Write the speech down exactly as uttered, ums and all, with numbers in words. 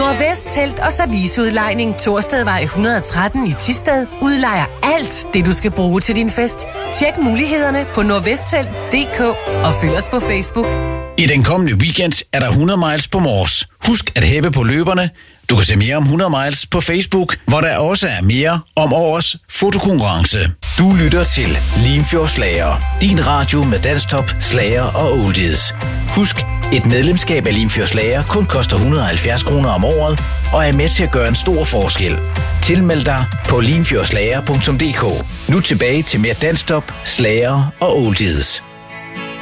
Nordvest Telt og Serviceudlejning Torstedvej et hundrede og tretten i Thisted udlejer alt det, du skal bruge til din fest. Tjek mulighederne på nordvesttelt punktum d k og følg os på Facebook. I den kommende weekend er der hundrede miles på Mors. Husk at hæppe på løberne. Du kan se mere om hundrede miles på Facebook, hvor der også er mere om årets fotokonkurrence. Du lytter til Limfjord Slager, din radio med dansktop, slager og oldies. Husk, et medlemskab af Limfjord Slager kun koster et hundrede og halvfjerds kroner om året, og er med til at gøre en stor forskel. Tilmeld dig på limfjordslager punktum d k. Nu tilbage til mere dansktop, slager og oldies.